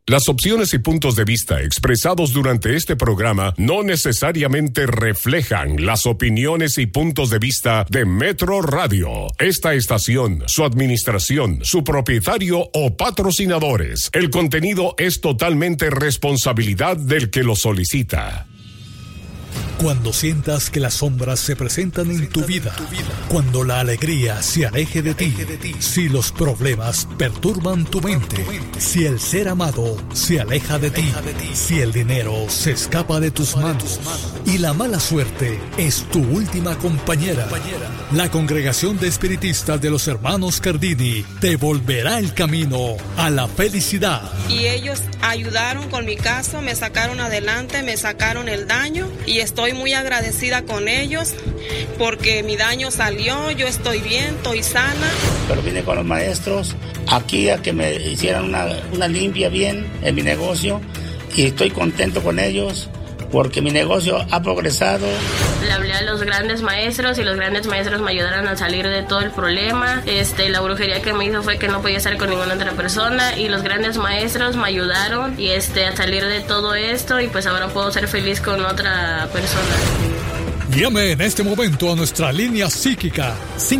Las opciones y puntos de vista expresados durante este programa no necesariamente reflejan las opiniones y puntos de vista de Metro Radio, esta estación, su administración, su propietario o patrocinadores. El contenido es totalmente responsabilidad del que lo solicita. Cuando sientas que las sombras se presentan en tu vida, cuando la alegría se aleje de ti, si los problemas perturban tu mente, si el ser amado se aleja de ti, si el dinero se escapa de tus manos y la mala suerte es tu última compañera, la Congregación de Espiritistas de los Hermanos Cardini te volverá el camino a la felicidad. Y ellos ayudaron con mi caso, me sacaron adelante, me sacaron el daño y estoy muy agradecida con ellos porque mi daño salió, yo estoy bien, estoy sana. Pero vine con los maestros aquí a que me hicieran una limpia bien en mi negocio y estoy contento con ellos porque mi negocio ha progresado. Le hablé a los grandes maestros y los grandes maestros me ayudaron a salir de todo el problema. La brujería que me hizo fue que no podía estar con ninguna otra persona y los grandes maestros me ayudaron y a salir de todo esto y pues ahora puedo ser feliz con otra persona. Llame en este momento a nuestra línea psíquica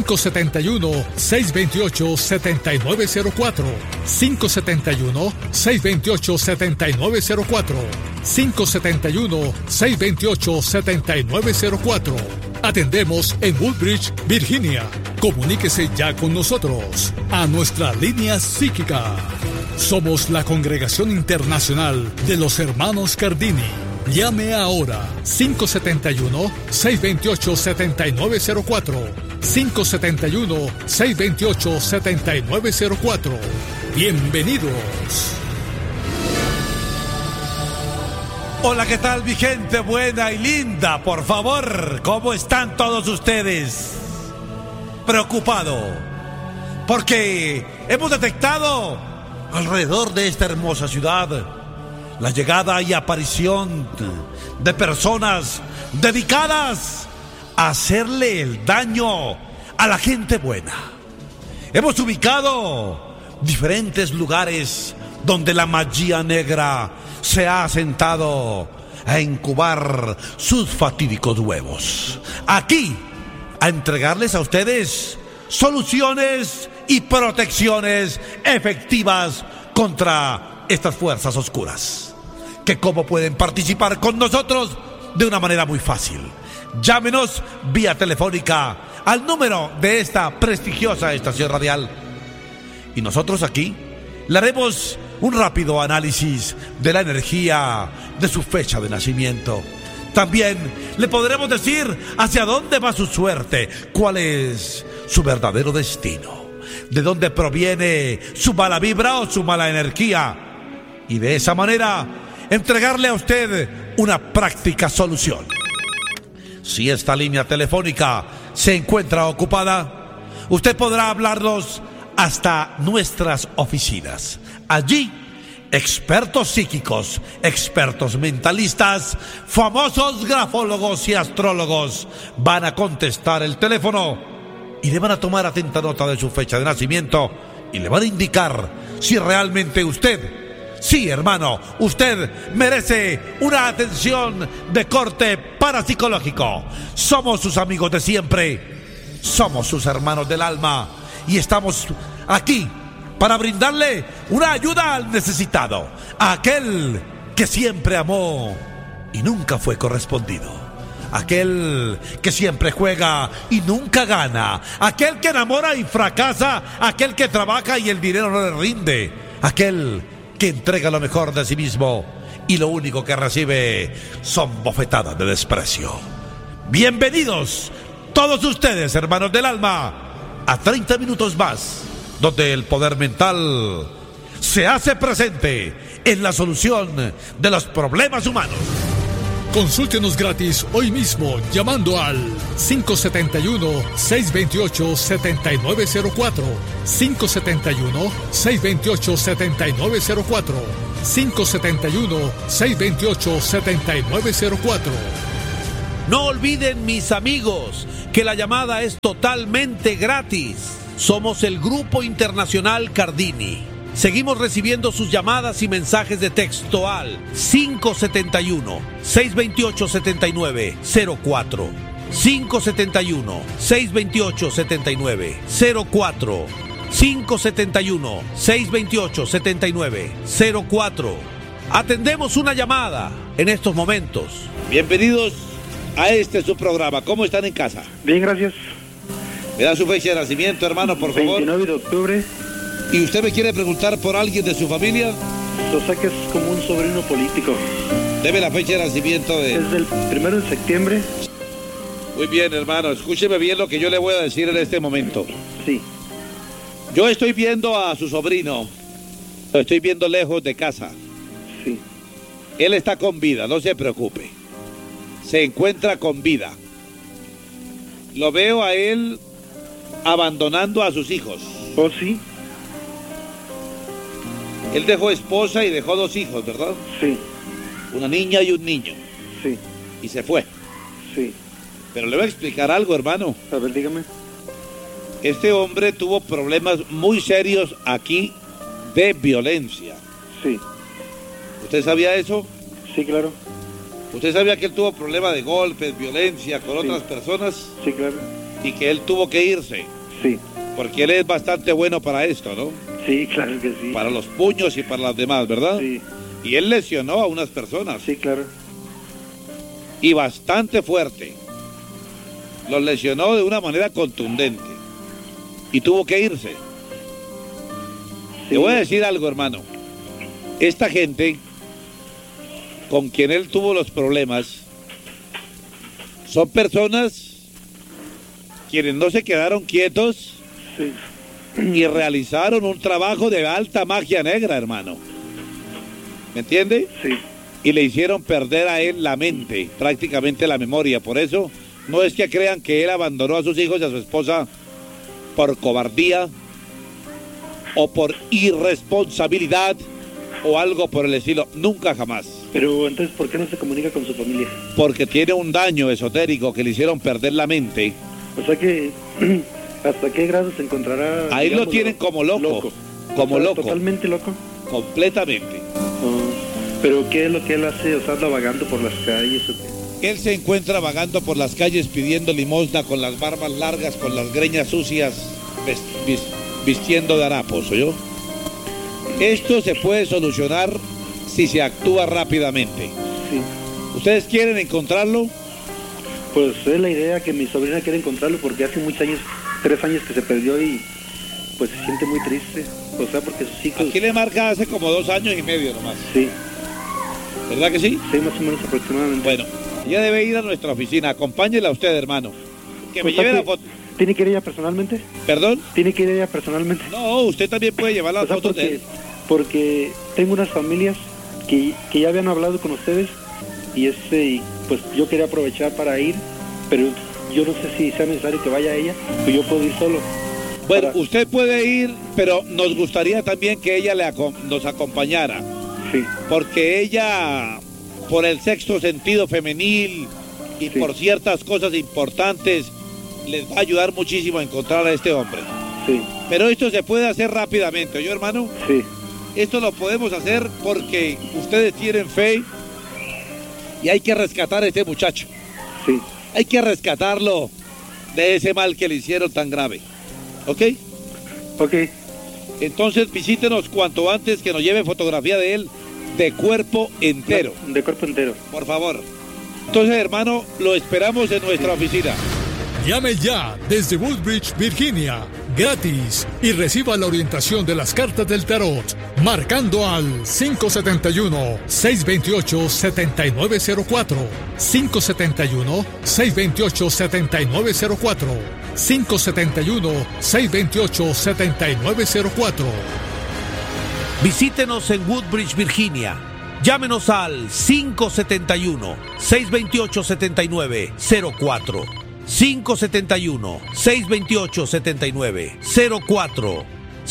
571-628-7904 571-628-7904 571-628-7904. Atendemos en Woodbridge, Virginia. Comuníquese ya con nosotros a nuestra línea psíquica. Somos la Congregación Internacional de los Hermanos Cardini. Llame ahora 571-628-7904 571-628-7904. Bienvenidos. Hola, ¿qué tal, mi gente buena y linda? Por favor, ¿cómo están todos ustedes? Preocupado, porque hemos detectado alrededor de esta hermosa ciudad la llegada y aparición de personas dedicadas a hacerle el daño a la gente buena. Hemos ubicado diferentes lugares donde la magia negra se ha sentado a incubar sus fatídicos huevos. Aquí, a entregarles a ustedes soluciones y protecciones efectivas contra estas fuerzas oscuras. Que cómo pueden participar con nosotros de una manera muy fácil. Llámenos vía telefónica al número de esta prestigiosa estación radial y nosotros aquí le haremos un rápido análisis de la energía de su fecha de nacimiento. También le podremos decir hacia dónde va su suerte, cuál es su verdadero destino, de dónde proviene su mala vibra o su mala energía, y de esa manera entregarle a usted una práctica solución. Si esta línea telefónica se encuentra ocupada, usted podrá hablarnos hasta nuestras oficinas. Allí, expertos psíquicos, expertos mentalistas, famosos grafólogos y astrólogos van a contestar el teléfono y le van a tomar atenta nota de su fecha de nacimiento y le van a indicar si realmente usted, sí, hermano, usted merece una atención de corte parapsicológico. Somos sus amigos de siempre, somos sus hermanos del alma y estamos aquí para brindarle una ayuda al necesitado, a aquel que siempre amó y nunca fue correspondido, aquel que siempre juega y nunca gana, aquel que enamora y fracasa, aquel que trabaja y el dinero no le rinde, aquel que entrega lo mejor de sí mismo y lo único que recibe son bofetadas de desprecio. Bienvenidos todos ustedes, hermanos del alma, a 30 minutos más, donde el poder mental se hace presente en la solución de los problemas humanos. Consúltenos gratis hoy mismo llamando al 571-628-7904 571-628-7904 571-628-7904. No olviden, mis amigos, que la llamada es totalmente gratis. Somos el Grupo Internacional Cardini. Seguimos recibiendo sus llamadas y mensajes de texto al 571-628-7904. 571-628-7904. 571-628-7904. Atendemos una llamada en estos momentos. Bienvenidos a su programa. ¿Cómo están en casa? Bien, gracias. ¿Me da su fecha de nacimiento, hermano, por favor? 29 de octubre. ¿Y usted me quiere preguntar por alguien de su familia? O sea que es como un sobrino político. Deme la fecha de nacimiento de... Es del 1 de septiembre. Muy bien, hermano. Escúcheme bien lo que yo le voy a decir en este momento. Sí. Yo estoy viendo a su sobrino. Lo estoy viendo lejos de casa. Sí. Él está con vida, no se preocupe. Se encuentra con vida. Lo veo a él abandonando a sus hijos. ¿Oh, sí? Él dejó esposa y dejó 2 hijos, ¿verdad? Sí. Una niña y un niño. Sí. Y se fue. Sí. Pero le voy a explicar algo, hermano. A ver, dígame. Este hombre tuvo problemas muy serios aquí de violencia. Sí. ¿Usted sabía eso? Sí, claro. ¿Usted sabía que él tuvo problemas de golpes, violencia con otras personas? Sí, claro. Y que él tuvo que irse. Sí. Porque él es bastante bueno para esto, ¿no? Sí, claro que sí. Para los puños y para las demás, ¿verdad? Sí. Y él lesionó a unas personas. Sí, claro. Y bastante fuerte. Los lesionó de una manera contundente. Y tuvo que irse. Sí. Le voy a decir algo, hermano. Esta gente con quien él tuvo los problemas son personas quienes no se quedaron quietos. Sí. Y realizaron un trabajo de alta magia negra, hermano. ¿Me entiende? Sí. Y le hicieron perder a él la mente, prácticamente la memoria. Por eso, no es que crean que él abandonó a sus hijos y a su esposa por cobardía o por irresponsabilidad o algo por el estilo. Nunca, jamás. Pero entonces, ¿por qué no se comunica con su familia? Porque tiene un daño esotérico que le hicieron perder la mente. O sea que... ¿Hasta qué grado se encontrará? Ahí lo tienen como loco. Como loco. ¿Totalmente loco? Completamente. ¿Pero qué es lo que él hace? O sea, anda vagando por las calles. ¿O qué? Él se encuentra vagando por las calles pidiendo limosna con las barbas largas, con las greñas sucias, vistiendo de harapos, ¿oyó? Esto se puede solucionar si se actúa rápidamente. Sí. ¿Ustedes quieren encontrarlo? Pues es la idea que mi sobrina quiere encontrarlo porque hace muchos años, 3 años que se perdió y pues se siente muy triste. O sea, porque sus hijos... Aquí le marca hace como 2 años y medio nomás. Sí. ¿Verdad que sí? Sí, más o menos aproximadamente. Bueno, ella debe ir a nuestra oficina. Acompáñela a usted, hermano. Que me lleve la foto. ¿Tiene que ir ella personalmente? ¿Perdón? ¿Tiene que ir ella personalmente? No, usted también puede llevar las fotos de él. Porque tengo unas familias que ya habían hablado con ustedes y pues yo quería aprovechar para ir, pero yo no sé si sea necesario que vaya ella, pues yo puedo ir solo. Bueno, usted puede ir, pero nos gustaría también que ella nos acompañara. Sí. Porque ella, por el sexto sentido femenil y por ciertas cosas importantes, les va a ayudar muchísimo a encontrar a este hombre. Sí. Pero esto se puede hacer rápidamente, ¿oyó, hermano? Sí. Esto lo podemos hacer porque ustedes tienen fe y hay que rescatar a este muchacho. Sí. Hay que rescatarlo de ese mal que le hicieron tan grave. ¿Ok? Ok. Entonces visítenos cuanto antes, que nos lleve fotografía de él de cuerpo entero. De cuerpo entero. Por favor. Entonces, hermano, lo esperamos en nuestra oficina. Llame ya desde Woodbridge, Virginia, gratis, y reciba la orientación de las cartas del tarot, marcando al 571-628-7904, 571-628-7904, 571-628-7904. Visítenos en Woodbridge, Virginia. Llámenos al 571-628-7904. 571-628-7904.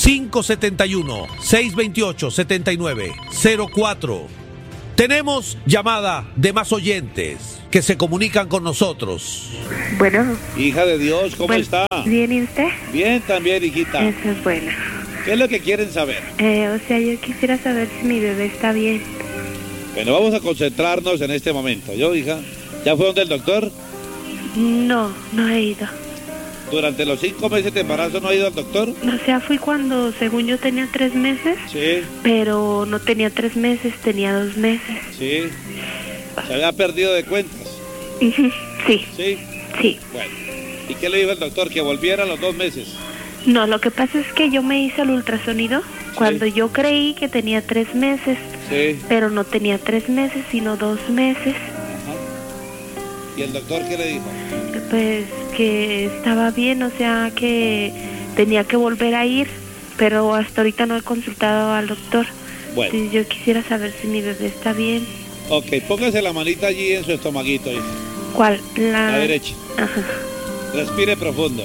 571-628-7904. Tenemos llamada de más oyentes que se comunican con nosotros. Bueno. Hija de Dios, ¿cómo está? Bien, ¿y usted? Bien también, hijita. Eso es bueno. ¿Qué es lo que quieren saber? Yo quisiera saber si mi bebé está bien. Bueno, vamos a concentrarnos en este momento. ¿Yo, hija? ¿Ya fue donde el doctor? No he ido. ¿Durante los 5 meses de embarazo no ha ido al doctor? Fui cuando, según yo, tenía 3 meses. Sí. Pero no tenía 3 meses, tenía 2 meses. Sí. ¿Se había perdido de cuentas? Sí. ¿Sí? Sí. Bueno. ¿Y qué le dijo el doctor? ¿Que volviera a los 2 meses? No, lo que pasa es que yo me hice el ultrasonido cuando yo creí que tenía 3 meses. Sí. Pero no tenía 3 meses, sino 2 meses. Ajá. ¿Y el doctor qué le dijo? Pues que estaba bien, que tenía que volver a ir, pero hasta ahorita no he consultado al doctor. Bueno. Sí, yo quisiera saber si mi bebé está bien. Ok, póngase la manita allí en su estomaguito, hija. ¿Cuál? La derecha. Ajá. Respire profundo.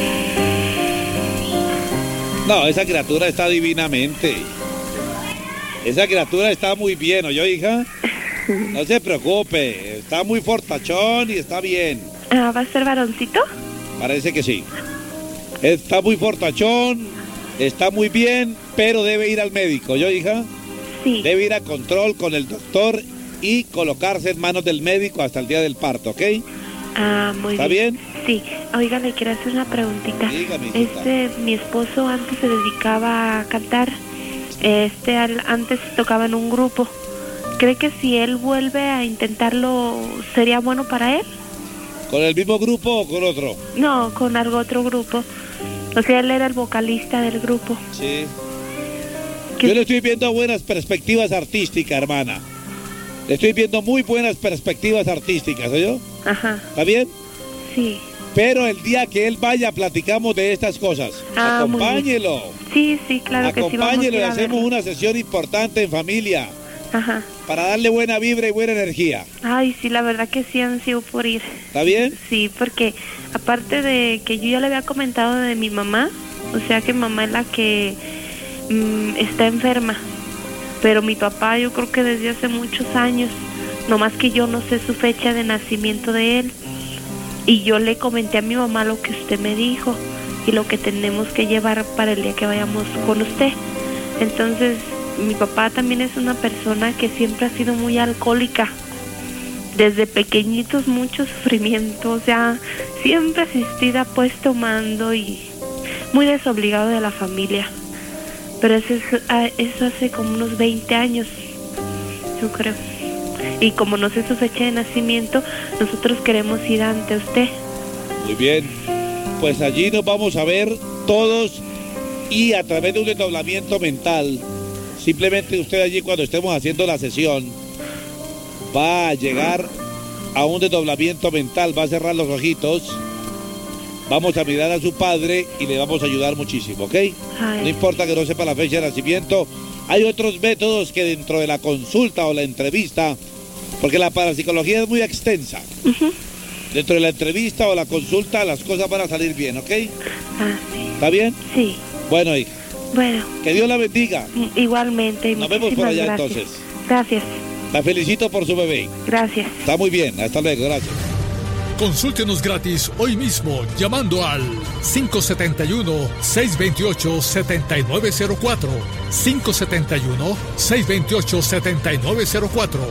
No, esa criatura está divinamente. Esa criatura está muy bien, ¿oyó, hija? No se preocupe, está muy fortachón y está bien. ¿Va a ser varoncito? Parece que sí. Está muy fortachón, está muy bien, pero debe ir al médico, ¿oyó, hija? Sí. Debe ir a control con el doctor y colocarse en manos del médico hasta el día del parto, ¿ok? Muy ¿Está bien? Sí. Oiga, le quiero hacer una preguntita. Dígame, mi esposo antes se dedicaba a cantar. Antes tocaba en un grupo. ¿Cree que si él vuelve a intentarlo sería bueno para él? ¿Con el mismo grupo o con otro? No, con otro grupo. Él era el vocalista del grupo. Sí. Yo le estoy viendo buenas perspectivas artísticas, hermana. Le estoy viendo muy buenas perspectivas artísticas, ¿oyó? Ajá. ¿Está bien? Sí. Pero el día que él vaya, platicamos de estas cosas. Acompáñelo. Sí, claro que sí. Acompáñelo y hacemos una sesión importante en familia. Ajá. Para darle buena vibra y buena energía. Ay, sí, la verdad que sí ansío por ir. ¿Está bien? Sí, porque aparte de que yo ya le había comentado de mi mamá, que mamá es la que está enferma. Pero mi papá yo creo que desde hace muchos años, nomás que yo no sé su fecha de nacimiento de él. Y yo le comenté a mi mamá lo que usted me dijo y lo que tenemos que llevar para el día que vayamos con usted. Entonces, mi papá también es una persona que siempre ha sido muy alcohólica. Desde pequeñitos mucho sufrimiento, siempre asistida pues tomando y muy desobligado de la familia. Pero eso hace como unos 20 años, yo creo. Y como no sé su fecha de nacimiento, nosotros queremos ir ante usted. Muy bien. Pues allí nos vamos a ver todos y a través de un desdoblamiento mental, simplemente usted allí cuando estemos haciendo la sesión va a llegar a un desdoblamiento mental, va a cerrar los ojitos, vamos a mirar a su padre y le vamos a ayudar muchísimo, ¿ok? No importa que no sepa la fecha de nacimiento, hay otros métodos que dentro de la consulta o la entrevista, porque la parapsicología es muy extensa. Dentro de la entrevista o la consulta las cosas van a salir bien, ¿ok? Sí. ¿Está bien? Sí. Bueno, hija. Bueno. Que Dios la bendiga. Igualmente. Nos vemos por allá gracias. entonces. Gracias. La felicito por su bebé. Gracias. Está muy bien. Hasta luego. Gracias. Consúltenos gratis hoy mismo llamando al 571-628-7904. 571-628-7904.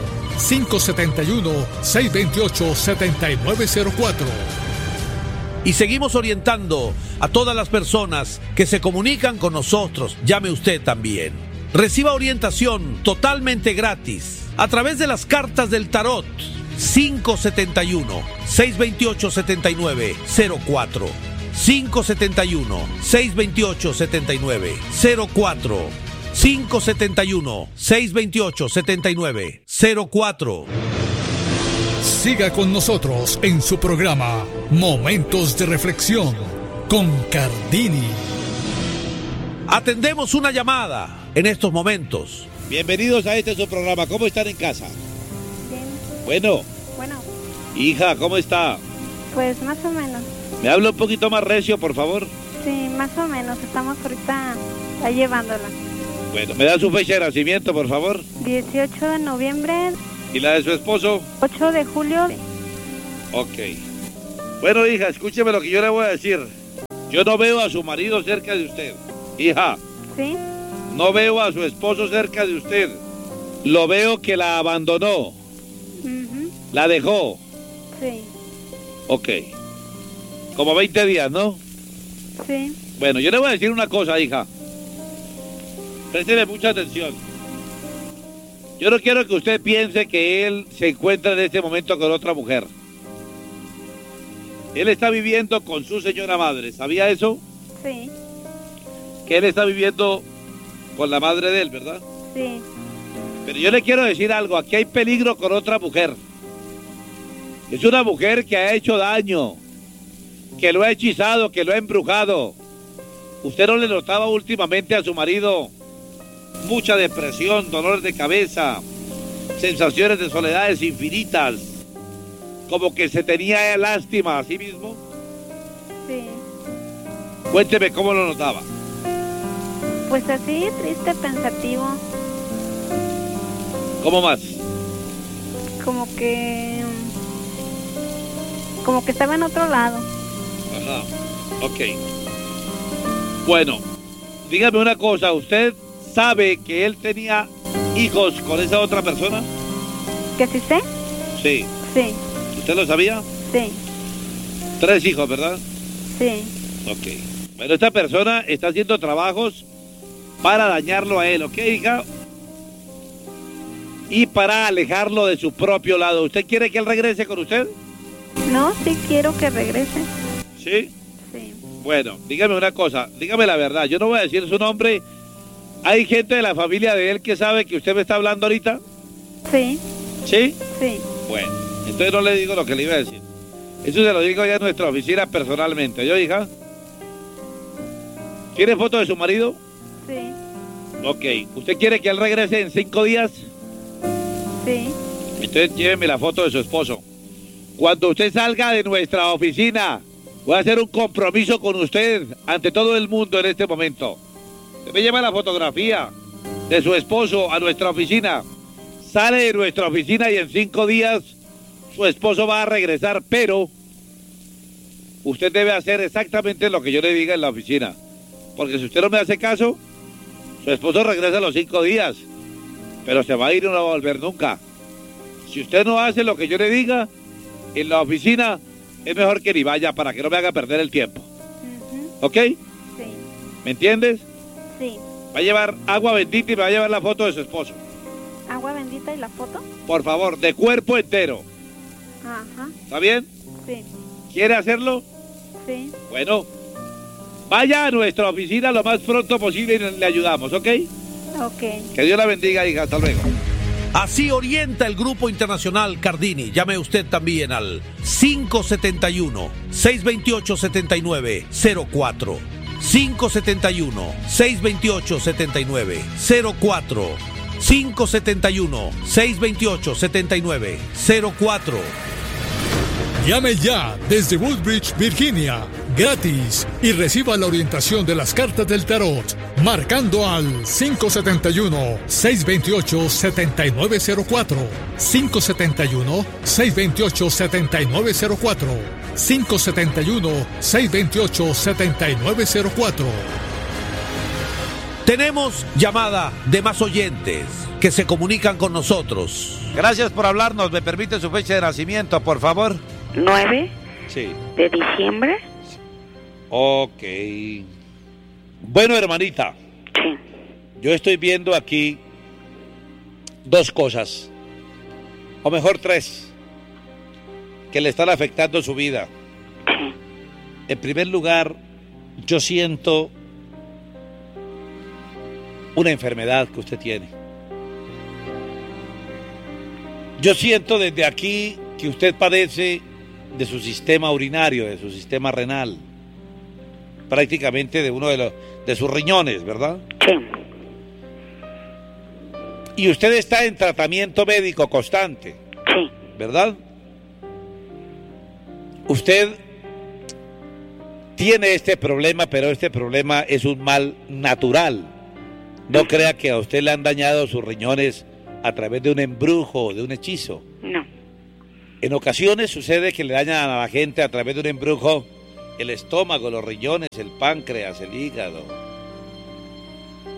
571-628-7904. Y seguimos orientando a todas las personas que se comunican con nosotros. Llame usted también. Reciba orientación totalmente gratis a través de las cartas del tarot. 571-628-7904. 571-628-7904. 571-628-7904. Siga con nosotros en su programa Momentos de Reflexión con Cardini. Atendemos una llamada en estos momentos. Bienvenidos a su programa. ¿Cómo están en casa? Bien. Bueno. Hija, ¿cómo está? Pues más o menos. ¿Me habla un poquito más recio, por favor? Sí, más o menos. Estamos ahorita llevándola. Bueno, ¿me da su fecha de nacimiento, por favor? 18 de noviembre. ¿Y la de su esposo? 8 de julio. Ok. Bueno, hija, escúcheme lo que yo le voy a decir. Yo no veo a su marido cerca de usted. Hija, Sí. No veo a su esposo cerca de usted. Lo veo que la abandonó. Mhm. La dejó. Sí. Ok. Como 20 días, ¿no? Sí. Bueno, yo le voy a decir una cosa, hija. Présteme mucha atención. Yo no quiero que usted piense que él se encuentra en este momento con otra mujer. Él está viviendo con su señora madre. ¿Sabía eso? Sí. Que él está viviendo con la madre de él, ¿verdad? Sí. Pero yo le quiero decir algo. Aquí hay peligro con otra mujer. Es una mujer que ha hecho daño, que lo ha hechizado, que lo ha embrujado. ¿Usted no le notaba últimamente a su marido mucha depresión, dolores de cabeza, sensaciones de soledades infinitas, como que se tenía lástima a sí mismo? Sí. Cuénteme cómo lo notaba. Pues así, triste, pensativo. ¿Cómo más? Como que estaba en otro lado. Ajá, ok. Bueno, dígame una cosa, ¿usted sabe que él tenía hijos con esa otra persona? ¿Que sí sé? Sí. Sí. ¿Usted lo sabía? Sí. 3 hijos, ¿verdad? Sí. Ok. Bueno, esta persona está haciendo trabajos para dañarlo a él, ¿ok, hija? Y para alejarlo de su propio lado. ¿Usted quiere que él regrese con usted? No, sí quiero que regrese. ¿Sí? Sí. Bueno, dígame una cosa, dígame la verdad, yo no voy a decir su nombre. ¿Hay gente de la familia de él que sabe que usted me está hablando ahorita? Sí. ¿Sí? Sí. Bueno, entonces no le digo lo que le iba a decir. Eso se lo digo ya en nuestra oficina personalmente. ¿Yo, hija? ¿Tiene foto de su marido? Sí. Ok. ¿Usted quiere que él regrese en 5 días? Sí. Entonces lléveme la foto de su esposo. Cuando usted salga de nuestra oficina, voy a hacer un compromiso con usted ante todo el mundo en este momento. Usted me lleva la fotografía de su esposo a nuestra oficina. Sale de nuestra oficina y en 5 días su esposo va a regresar, pero usted debe hacer exactamente lo que yo le diga en la oficina. Porque si usted no me hace caso, su esposo regresa a los 5 días, pero se va a ir y no va a volver nunca. Si usted no hace lo que yo le diga en la oficina, es mejor que ni vaya para que no me haga perder el tiempo. ¿Ok? Sí. ¿Me entiendes? Sí. Va a llevar agua bendita y me va a llevar la foto de su esposo. ¿Agua bendita y la foto? Por favor, de cuerpo entero. Ajá. ¿Está bien? Sí. ¿Quiere hacerlo? Sí. Bueno, vaya a nuestra oficina lo más pronto posible y le ayudamos, ¿ok? Ok. Que Dios la bendiga, hija. Hasta luego. Así orienta el Grupo Internacional Cardini. Llame usted también al 571-628-7904. 571-628-7904. 571-628-7904. Llame ya desde Woodbridge, Virginia, gratis, y reciba la orientación de las cartas del tarot, marcando al 571-628-7904, 571-628-7904, 571-628-7904. Tenemos llamada de más oyentes que se comunican con nosotros. Gracias por hablarnos. ¿Me permite su fecha de nacimiento, por favor? 9 Sí. de diciembre. Ok. Bueno, hermanita. Sí. Yo estoy viendo aquí 2 cosas, o mejor 3, que le están afectando su vida. Sí. En primer lugar, yo siento una enfermedad que usted tiene. Yo siento desde aquí que usted padece de su sistema urinario, de su sistema renal, prácticamente de uno de sus riñones, ¿verdad? Sí. Y usted está en tratamiento médico constante, Sí. ¿verdad? Usted tiene este problema, pero este problema es un mal natural. No crea que a usted le han dañado sus riñones a través de un embrujo o de un hechizo. No. En ocasiones sucede que le dañan a la gente a través de un embrujo el estómago, los riñones, el páncreas, el hígado.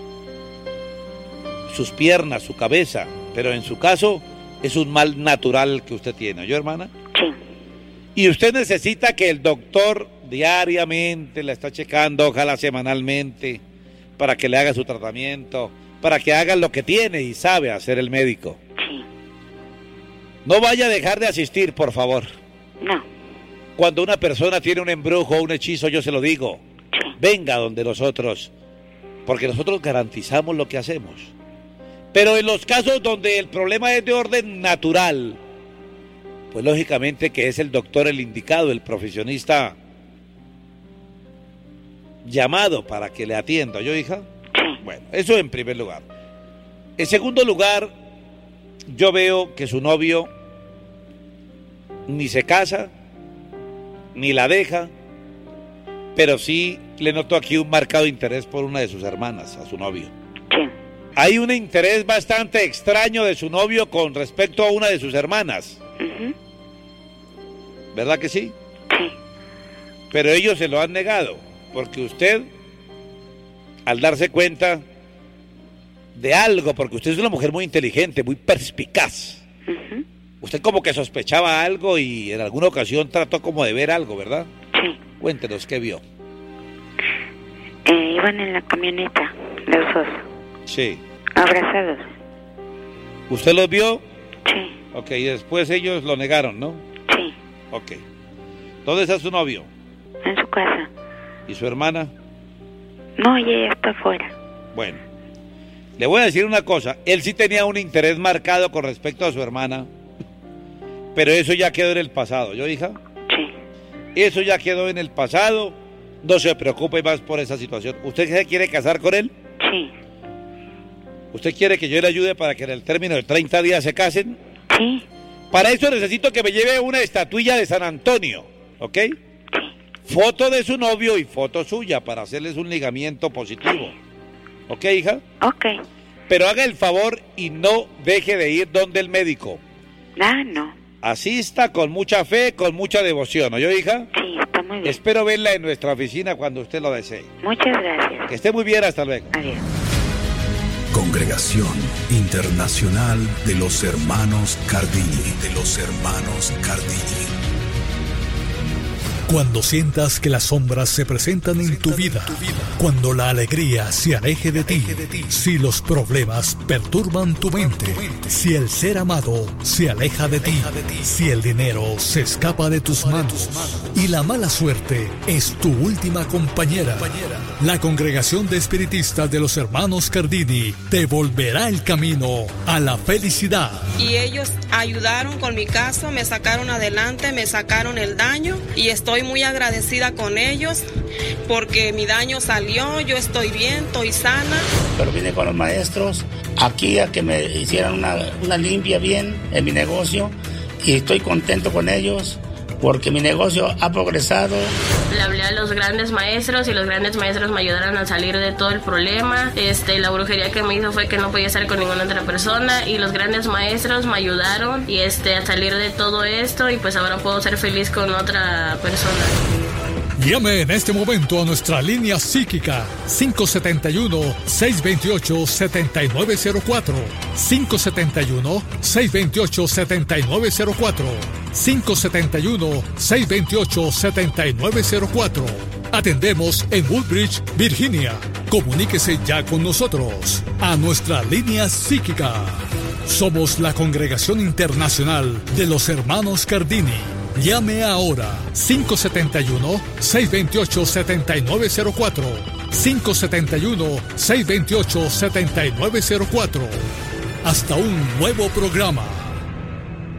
sus piernas, su cabeza, pero en su caso es un mal natural que usted tiene, ¿oyó, hermana? Sí. Y usted necesita que el doctor diariamente la está checando, ojalá semanalmente, para que le haga su tratamiento, para que haga lo que tiene y sabe hacer el médico. Sí. No vaya a dejar de asistir, por favor. No. Cuando una persona tiene un embrujo o un hechizo, yo se lo digo, Sí. venga donde nosotros, porque nosotros garantizamos lo que hacemos. Pero en los casos donde el problema es de orden natural, pues lógicamente que es el doctor el indicado, el profesionista llamado para que le atienda, ¿yo, hija? Sí. Bueno, eso en primer lugar. En segundo lugar, yo veo que su novio ni se casa, ni la deja, pero sí le noto aquí un marcado interés por una de sus hermanas, a su novio. Sí. Hay un interés bastante extraño de su novio con respecto a una de sus hermanas. Ujú. ¿Verdad que sí? Sí. Pero ellos se lo han negado, porque usted, al darse cuenta de algo, porque usted es una mujer muy inteligente, muy perspicaz, Ujú. usted como que sospechaba algo y en alguna ocasión trató como de ver algo, ¿verdad? Sí. Cuéntenos, ¿qué vio? Iban en la camioneta, los dos, Sí. abrazados. ¿Usted los vio? Sí. Ok, y después ellos lo negaron, ¿no? Sí. Ok. ¿Dónde está su novio? En su casa. ¿Y su hermana? No, y ella está afuera. Bueno, le voy a decir una cosa. Él sí tenía un interés marcado con respecto a su hermana, pero eso ya quedó en el pasado, ¿yo, hija? Sí. Eso ya quedó en el pasado. No se preocupe más por esa situación. ¿Usted se quiere casar con él? Sí. ¿Usted quiere que yo le ayude para que en el término de 30 días se casen? Sí. Para eso necesito que me lleve una estatuilla de San Antonio, ¿ok? Sí. Foto de su novio y foto suya para hacerles un ligamiento positivo. ¿Ok, hija? Ok. Pero haga el favor y no deje de ir donde el médico. Ah, no. Asista con mucha fe, con mucha devoción, ¿oyó, hija? Sí, está muy bien. Espero verla en nuestra oficina cuando usted lo desee. Muchas gracias. Que esté muy bien, hasta luego. Adiós. Congregación Internacional de los Hermanos Cardini. Cuando sientas que las sombras se presentan en tu vida, cuando la alegría se aleje de ti, si los problemas perturban tu mente, si el ser amado se aleja de ti, si el dinero se escapa de tus manos y la mala suerte es tu última compañera, la Congregación de Espiritistas de los Hermanos Cardini te volverá el camino a la felicidad. Y ellos ayudaron con mi caso, me sacaron adelante, me sacaron el daño y estoy muy agradecida con ellos porque mi daño salió, yo estoy bien, estoy sana. Pero vine con los maestros aquí a que me hicieran una limpia bien en mi negocio y estoy contento con ellos porque mi negocio ha progresado. Le hablé a los grandes maestros y los grandes maestros me ayudaron a salir de todo el problema. La brujería que me hizo fue que no podía estar con ninguna otra persona y los grandes maestros me ayudaron y a salir de todo esto y pues ahora puedo ser feliz con otra persona. Llame en este momento a nuestra línea psíquica 571-628-7904 571-628-7904 571-628-7904. Atendemos en Woodbridge, Virginia. Comuníquese ya con nosotros a nuestra línea psíquica. Somos la Congregación Internacional de los Hermanos Cardini. Llame ahora 571-628-7904 571-628-7904. Hasta un nuevo programa.